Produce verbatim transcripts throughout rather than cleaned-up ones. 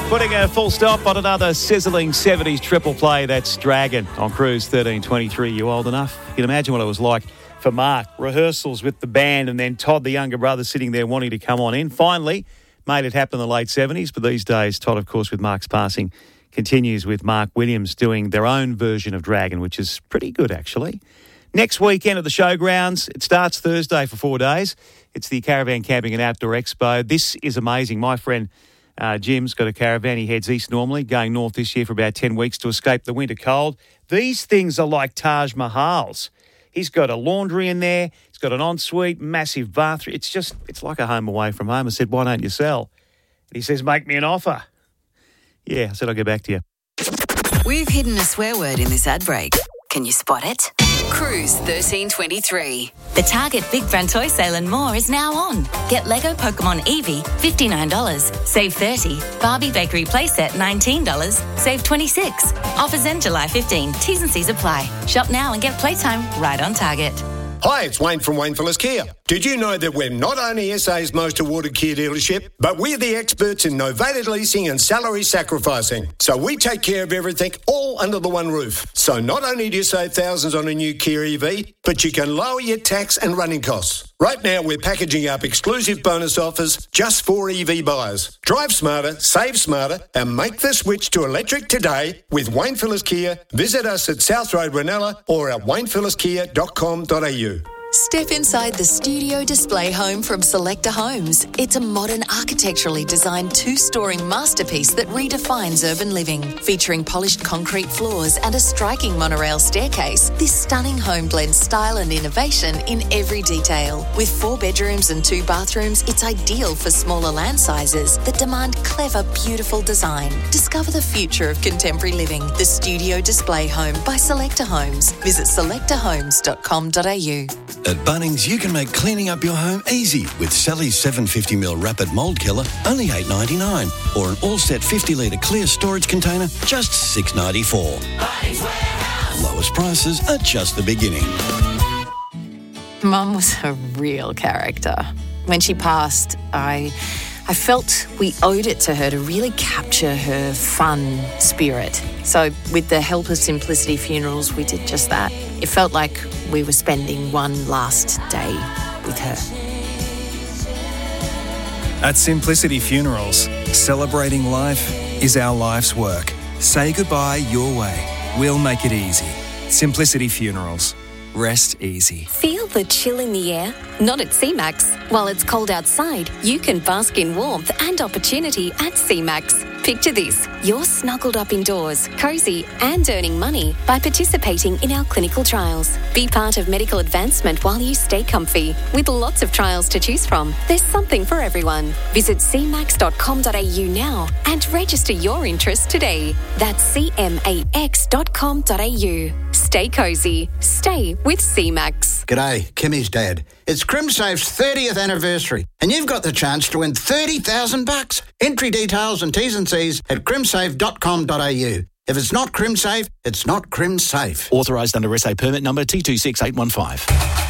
Putting a full stop on another sizzling seventies triple play. That's Dragon on Cruise thirteen twenty-three. You old enough? You can imagine what it was like for Mark. Rehearsals with the band and then Todd, the younger brother, sitting there wanting to come on in. Finally made it happen in the late seventies. But these days, Todd, of course, with Mark's passing, continues with Mark Williams doing their own version of Dragon, which is pretty good, actually. Next weekend at the Showgrounds, it starts Thursday for four days. It's the Caravan Camping and Outdoor Expo. This is amazing. My friend uh, Jim's got a caravan. He heads east normally, going north this year for about ten weeks to escape the winter cold. These things are like Taj Mahals. He's got a laundry in there. He's got an ensuite, massive bathroom. It's just, it's like a home away from home. I said, why don't you sell? And he says, make me an offer. Yeah, I said, I'll get back to you. We've hidden a swear word in this ad break. Can you spot it? Cruise thirteen twenty-three. The Target Big Brand Toy Sale and more is now on. Get Lego Pokemon Eevee, fifty-nine dollars, save thirty dollars. Barbie Bakery Playset, nineteen dollars, save twenty-six dollars. Offers end July fifteenth. T's and C's apply. Shop now and get playtime right on Target. Hi, it's Wayne from Wayne Phillips Kia. Did you know that we're not only S A's most awarded Kia dealership, but we're the experts in novated leasing and salary sacrificing. So we take care of everything all under the one roof. So not only do you save thousands on a new Kia E V, but you can lower your tax and running costs. Right now, we're packaging up exclusive bonus offers just for E V buyers. Drive smarter, save smarter, and make the switch to electric today with Wayne Phillips Kia. Visit us at South Road, Ranella, or at wayne phillips kia dot com dot a u. Step inside the studio display home from Selector Homes. It's a modern, architecturally designed two-story masterpiece that redefines urban living. Featuring polished concrete floors and a striking monorail staircase, this stunning home blends style and innovation in every detail. With four bedrooms and two bathrooms, it's ideal for smaller land sizes that demand clever, beautiful design. Discover the future of contemporary living. The studio display home by Selector Homes. Visit selector homes dot com dot a u. At Bunnings, you can make cleaning up your home easy with Sally's seven hundred fifty milliliter Rapid Mould Killer, only eight dollars ninety-nine, or an all-set fifty litre clear storage container, just six dollars ninety-four. Bunnings Warehouse. Lowest prices are just the beginning. Mum was a real character. When she passed, I... I felt we owed it to her to really capture her fun spirit. So with the help of Simplicity Funerals, we did just that. It felt like we were spending one last day with her. At Simplicity Funerals, celebrating life is our life's work. Say goodbye your way. We'll make it easy. Simplicity Funerals. Rest easy. Feel the chill in the air? Not at C MAX. While it's cold outside, you can bask in warmth and opportunity at C MAX. Picture this. You're snuggled up indoors, cosy and earning money by participating in our clinical trials. Be part of medical advancement while you stay comfy. With lots of trials to choose from, there's something for everyone. Visit c max dot com dot a u now and register your interest today. That's c max dot com dot a u. Stay cosy. Stay with C MAX. G'day, Kimmy's dad. It's CrimSafe's thirtieth anniversary, and you've got the chance to win thirty thousand bucks. Entry details and T's and C's at crimsafe dot com dot a u. If it's not CrimSafe, it's not CrimSafe. Authorised under S A permit number T two six eight one five.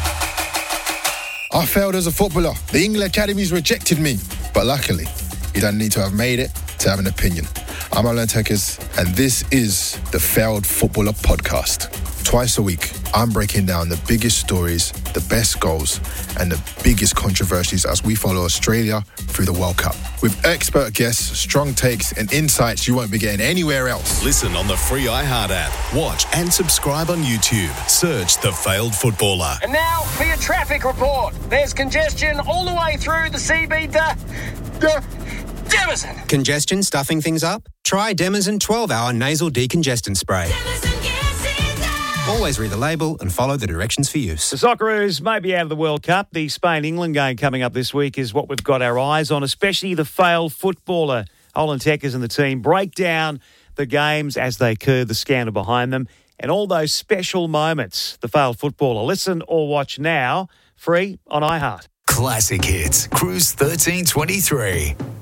I failed as a footballer. The England Academies rejected me. But luckily, you don't need to have made it to have an opinion. I'm Alan Tekers, and this is the Failed Footballer Podcast. Twice a week, I'm breaking down the biggest stories, the best goals, and the biggest controversies as we follow Australia through the World Cup. With expert guests, strong takes, and insights you won't be getting anywhere else. Listen on the free iHeart app. Watch and subscribe on YouTube. Search The Failed Footballer. And now for your traffic report. There's congestion all the way through the C B to... to Demazin. Congestion stuffing things up? Try Demazin twelve hour nasal decongestant spray. Always read the label and follow the directions for use. The Socceroos may be out of the World Cup. The Spain-England game coming up this week is what we've got our eyes on, especially the failed footballer. Olin Tekers and the team break down the games as they occur, the scandal behind them, and all those special moments. The failed footballer. Listen or watch now, free on iHeart. Classic Hits, Cruise thirteen twenty-three.